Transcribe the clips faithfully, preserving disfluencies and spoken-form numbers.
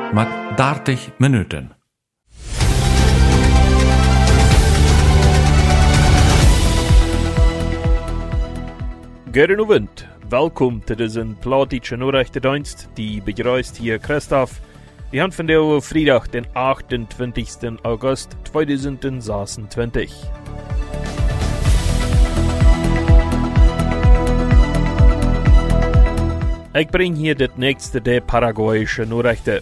met dertig minuten. Guten Abend, welkom te deze platische Nachrichtendienst, die begrüßt hier Christoph. Wir haben von der Freitag, den achtundzwanzigsten August zweitausendzweiundzwanzig. Ich bring hier das nächste der paraguayische Nachrichten.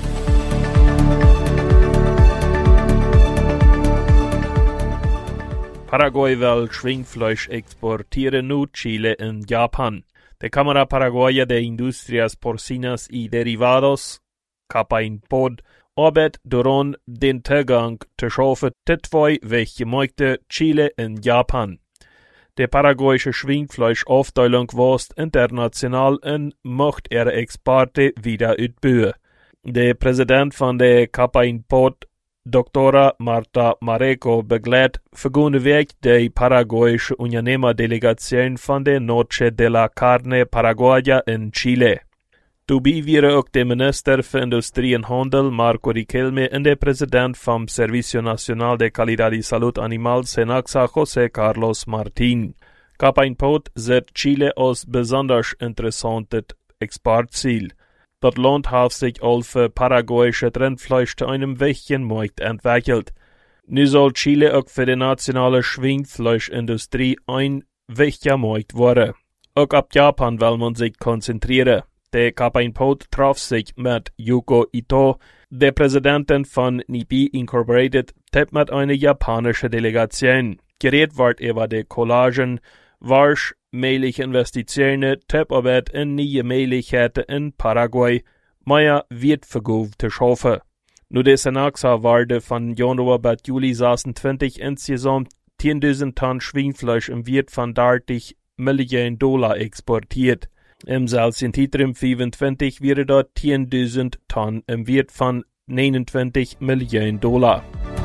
Paraguay will Schwingfleisch exportieren nach Chile und Japan. Die Cámara Paraguaya de Industrias Porcinas y Derivados, CAPAINPOD, arbeitet daran, den Zugang zu schaffen zu zwei Weggemärkten Chile und Japan. Die paraguayische Schwingfleischaufteilung wächst international und macht ihre Exporte wieder ausbauen. Der Präsident von der CAPAINPOD, Doktora Marta Mareco, begleitet vergangene Woche die paraguayische Unternehmerdelegation von der Noche de la Carne Paraguaya in Chile. Dabei waren auch der Minister für Industrie und Handel Marco Riquelme und der Präsident vom Servicio Nacional de Calidad y Salud Animal Senaxa José Carlos Martín. CAPAINPOD sieht Chile als besonders interessantes Exportziel. Das Land hat sich auch für paraguayische Rindfleisch zu einem wichtigen Markt entwickelt. Nun soll Chile auch für die nationale Schwingfleischindustrie ein wichtiger Markt werden. Auch ab Japan will man sich konzentrieren. Der CAPAINPOD traf sich mit Yuko Ito, der Präsidentin von Nippon Incorporated, tippt mit einer japanischen Delegation. Geredet wird über die Collagen, Warsch, mähliche Investitionen, Tipparbeit in neue Möglichkeiten in Paraguay, mehr wird verkauft zu schaffen. Nur der Senaxa wurde von Januar bis Juli zesentwintig insgesamt zehntausend Tonnen Schweinfleisch im Wert von dreißig Millionen Dollar exportiert. Im selben Zeitraum fünfundzwanzig wäre dort zehntausend Tonnen im Wert von neunundzwanzig Millionen Dollar.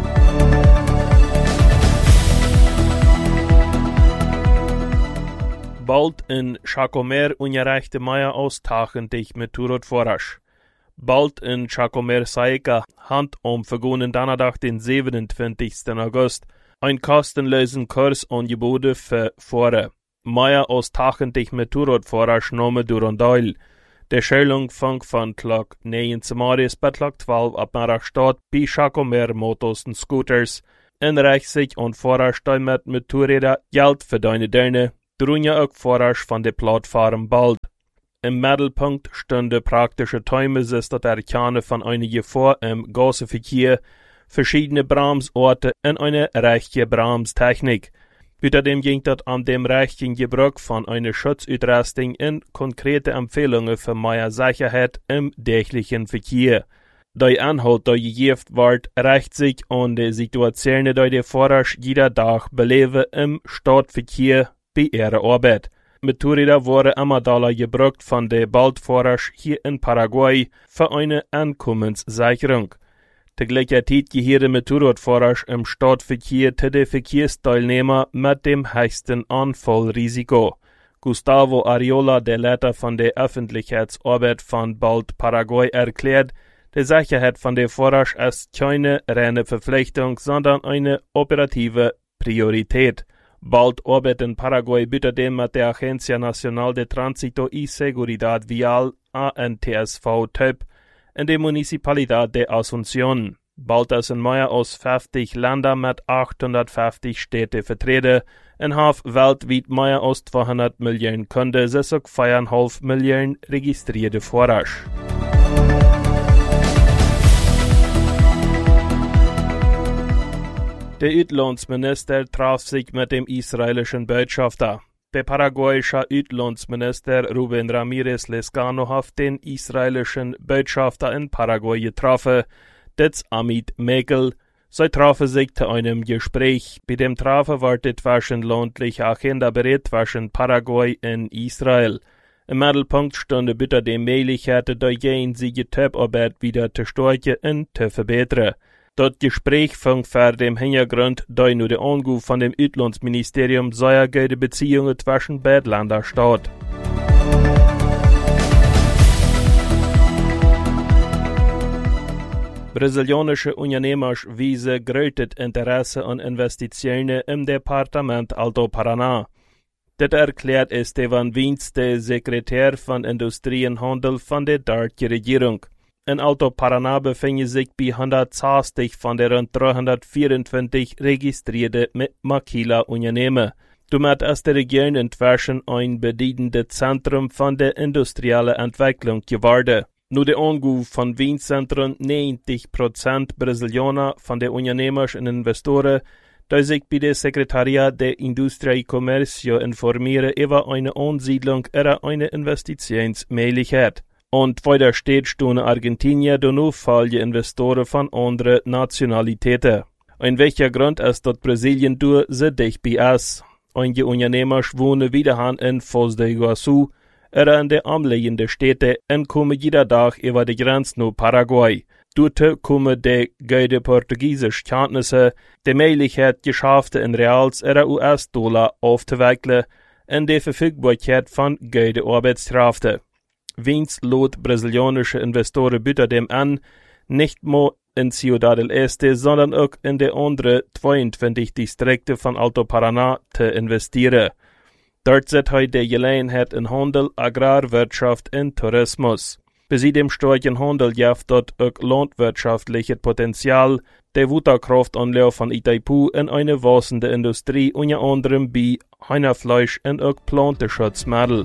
Bald in Chacomer ungerechte Meier austachen dich mit Turot Forrasch. Bald in Chacomer Saika Hand um vergangenen Donnerstag, den siebenundzwanzigsten August, ein kostenlosen Kurs angeboten für Fahrer. Meier austachen dich mit Turot Forrasch Name Durandal. Der Schulung fängt von Tag neun Morgens bis Tag zwölf ab Mittag statt bei Chacomer Motos und Scooters. In Rechtssicht und Forrasch damit mit Tourräder Geld für deine Dörne. Drunja auch Forrasch von der Plattform bald. Im Mittelpunkt stünde praktische Themen, ist das Erkennen von einer Gefahr im Gasverkehr, verschiedene Bremsorte und eine rechte Bremstechnik. Außerdem ging das an dem rechten Gebrauch von einer Schutzausrüstung in konkrete Empfehlungen für mehr Sicherheit im täglichen Verkehr. Der Anhalt, der gegeben wird, rächt sich an die Situation, die der Forrasch jeder Tag beleben im Stadtverkehr bei ihrer Arbeit. Motorräder wurden immer Dollar gebraucht von der Baldforrasch hier in Paraguay für eine Einkommenssicherung. Die gleiche Zeit gehörte Motorradforrasch im Stadtverkehr zu den Verkehrsteilnehmern mit dem höchsten Unfallrisiko. Gustavo Ariola, der Leiter von der Öffentlichkeitsarbeit von Bald Paraguay, erklärt, die Sicherheit von der Forrasch ist keine reine Verpflichtung, sondern eine operative Priorität. Bald arbeitet in Paraguay außerdem mit der Agencia Nacional de Tránsito y Seguridad Vial A N T S V-Typ in der Municipalidad de Asunción. Bald ist in mehr als fünfzig Ländern mit achthundertfünfzig Städte vertreten und hat weltweit mehr als zweihundert Millionen Kunden, das auch viereinhalb Millionen registrierte Forrasch. Der Auslandsminister traf sich mit dem israelischen Botschafter. Der paraguayische Auslandsminister Rubén Ramírez Lezcano hat den israelischen Botschafter in Paraguay getroffen, das Amit Mekel. Sie trafen sich zu einem Gespräch. Bei dem Treffen war die zwischenlandliche Agenda bereit zwischen Paraguay und Israel. Im Mittelpunkt standen bitte die Möglichkeiten, die jensige Tipparbeit wieder zu stärken und zu verbessern. Das Gespräch fing vor dem Hintergrund, da nur der Anruf von dem Auslandsministerium sehr gute Beziehungen zwischen beiden Ländern statt. Brasilianische Unternehmers wiesen größtes Interesse an Investitionen im Departement Alto Paraná. Das erklärt Esteban Wiens, der Sekretär von Industrie und Handel von der dortigen Regierung. In Alto Paraná befinden sich bei hundertzwanzig von der rund dreihundertvierundzwanzig registrierten Maquila-Unternehmen. Damit ist die Region inzwischen ein bedeutendes Zentrum von der industriellen Entwicklung geworden. Nur der Angabe von Wienzentren neunzig Prozent Brasilianer von den Unternehmern und Investoren, die sich bei der Sekretariat der Industrie y Comercio informieren über eine Ansiedlung oder eine Investitionsmöglichkeit. Und weiter steht stehen Argentinier und nur viele Investoren von anderen Nationalitäten. Ein welcher Grund ist, dass Brasilien durch so dicht bei ist. Einige Unternehmer wohnen wiederhin in Foz do Iguaçu oder in den umliegenden Städten und kommen jeden Tag über die Grenze nach Paraguay. Dort kommen die gute portugiesische Kenntnisse, die Möglichkeit, Geschäfte in Reals oder U S-Dollar aufzuwickeln und die Verfügbarkeit von guten Arbeitskräften. Wiens lädt brasilianische Investoren bitte dem an, nicht nur in Ciudad del Este, sondern auch in die anderen zweiundzwanzig Distrikte von Alto Paraná zu investieren. Dort sieht heute die Gelegenheit in Handel, Agrarwirtschaft und Tourismus. Bei dem starken Handel gibt dort auch landwirtschaftliches Potenzial, der Wutterkraftanlage von Itaipu in eine wachsende Industrie, unter anderem bei Hühnerfleisch und auch Pflanzenschutzmittel.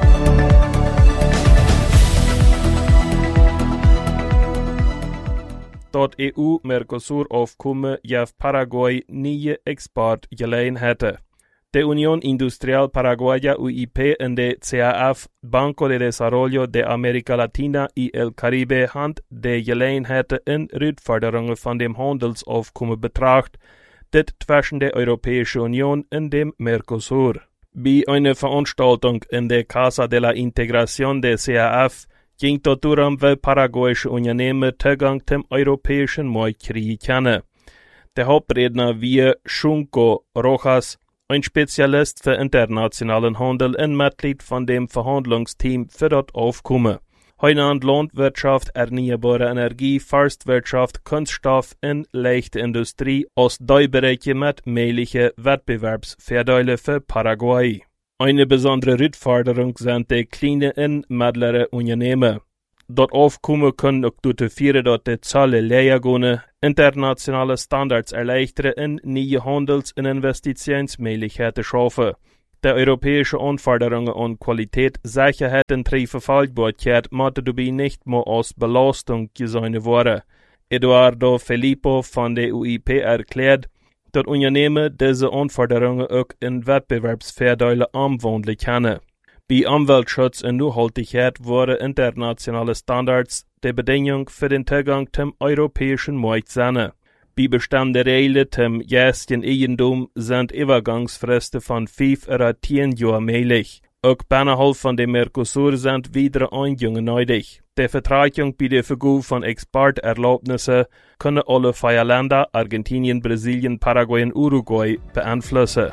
Dat E U-Mercosur-Aufkommen gibt Paraguay neue Exportgelegenheiten. Die Unión Industrial Paraguaya U I P und der C A F, Banco de Desarrollo de América Latina y el Caribe, haben die Gelegenheiten in Rückforderungen von dem Handelsaufkommen betrachtet, das zwischen der Europäischen Union und dem Mercosur. Bei einer Veranstaltung in der Casa de la Integración der C A F ging dort darum, weil paraguayische Unternehmen Zugang zum europäischen Markt kriegen können. Der Hauptredner wie Junco Rojas, ein Spezialist für internationalen Handel und Mitglied von dem Verhandlungsteam für das Aufkommen. Heuland Landwirtschaft, erneuerbare Energie, Forstwirtschaft, Kunststoff und leichte Industrie aus drei Bereiche mit möglichen Wettbewerbsvorteilen für Paraguay. Eine besondere Herausforderung sind die kleinen und mittleren Unternehmen. Dort Aufkommen können auch dazu führen, dass die Zahlen leer gehen, internationale Standards erleichtern und neue Handels- und Investitionsmöglichkeiten schaffen. Die europäischen Anforderungen an Qualität, Sicherheit und Verfügbarkeit müssen dabei nicht mehr als Belastung gesehen werden. Eduardo Filippo von der U I P erklärt, dass Unternehmen diese Anforderungen auch in Wettbewerbsvorteile umwandeln können. Bei Umweltschutz und Nachhaltigkeit waren internationale Standards die Bedingung für den Zugang zum europäischen Markt sein. Bei bestimmten Regeln zum geistigen Eigentum sind Übergangsfristen von fünf oder zehn Jahren möglich. Auch innerhalb von dem Mercosur sind wieder Eingänge nötig. Die Vertragung bei der Vergabe von Exporterlaubnissen können alle vier Länder, Argentinien, Brasilien, Paraguay und Uruguay, beeinflussen.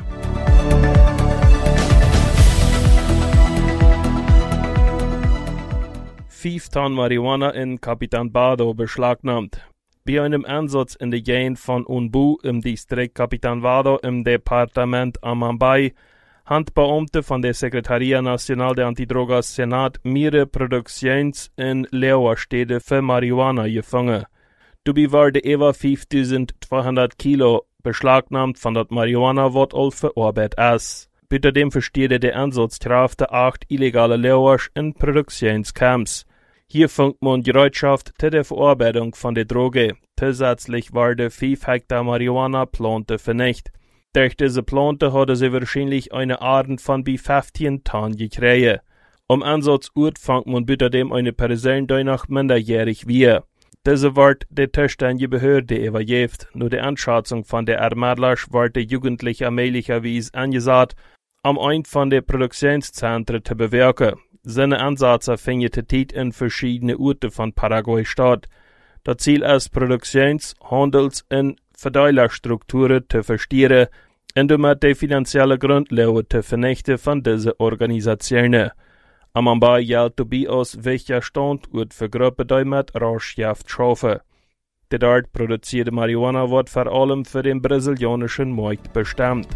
Fünf Tonnen Marihuana in Capitanbado beschlagnahmt. Bei einem Einsatz in der Gegend von Unbu im Distrikt Capitanbado im Departement Amambay haben Beamte von der Secretaría Nacional de Antidrogas Senat mehrere Produktions- und Leerstädte für Marihuana gefangen. Dabei waren über fünftausendzweihundert Kilo beschlagnahmt von der Marihuana, was all verarbeitet ist. Bei dem versteht der Einsatzkräfte acht illegale Leerwasch in Produktionscamps. Hier funkt man Bereitschaft zu der Verarbeitung von der Droge. Zusätzlich waren fünf Hektar Marihuana-Planten vernichtet. Durch diese Planten hatte sie wahrscheinlich eine Art von bis fünfzehn Tonnen gekriegt. Am Einsatzort fängt man bei dem eine Person, die noch minderjährig war. Diese wird der zuständige Behörde übergeben. Nur die Einschätzung von der Ermittler wird der Jugendliche möglicherweise angesagt, um ein von den Produktionszentren zu bewirken. Seine Ansätze finden Zeit in verschiedenen Orten von Paraguay statt. Das Ziel ist, Produktions-, Handels- und Verteilerstrukturen zu verstehen und damit die finanzielle Grundlage zu vernichten von diesen Organisationen. Amambay gilt dabei als wichtiger Standort für Gruppen, die mit Rauschgift schaffen. De dort produzierte Marihuana wird vor allem für den brasilianischen Markt bestimmt.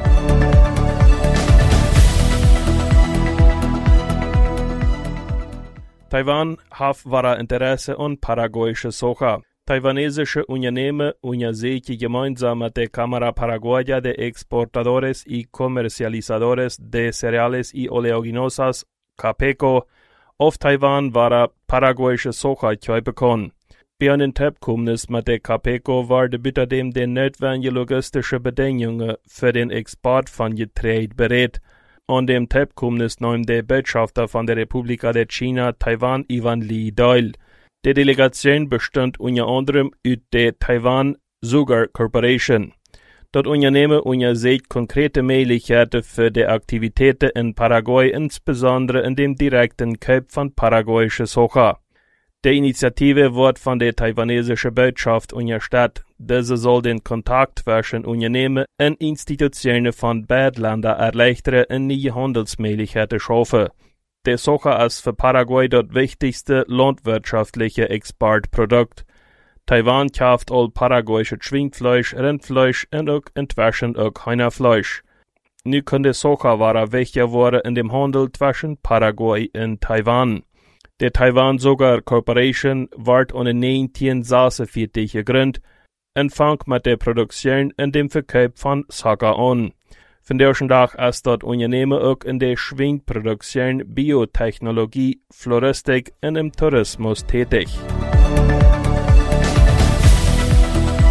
Taiwan hat wahre Interesse an paraguayische Soja. Taiwanesische Unternehmen untersuchen gemeinsam mit der Cámara Paraguaya de Exportadores y Comercializadores de Cereales y Oleaginosas, CAPECO, auf Taiwan wahre paraguayische Soja kaufen kann. Bei einem Tabkomnis mit der CAPECO wurde bitterdem die notwendigen logistische Bedingungen für den Export von Getreide berät. An dem Tabkomnis nahm der Botschafter von der Republika de China Taiwan Ivan Li teil. Die Delegation bestand unter anderem aus der Taiwan Sugar Corporation. Das Unternehmen untersucht konkrete Möglichkeiten für die Aktivitäten in Paraguay, insbesondere in dem direkten Kauf von paraguayischer Soja. Die Initiative wird von der taiwanesischen Botschaft unterstützt. Diese soll den Kontakt zwischen Unternehmen und Institutionen von beiden Ländern erleichtern und neue Handelsmöglichkeiten schaffen. Der Soja ist für Paraguay das wichtigste landwirtschaftliche Exportprodukt. Taiwan kauft all paraguayische Schweinfleisch, Rindfleisch und auch inzwischen auch Hühnerfleisch. Nu kann der Soja-Ware wichtiger werden in dem Handel zwischen Paraguay und Taiwan. Der Taiwan Sugar Corporation wird unter neunzehnhundertsechsundvierzig gegründet und fängt mit der Produktion und dem Verkauf von Soja an. Von diesem Tag ist das Unternehmen auch in der Schweinproduktion, Biotechnologie, Floristik und im Tourismus tätig.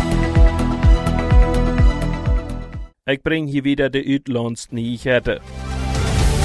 Ich bringe hier wieder die Utlandsneuigkeiten.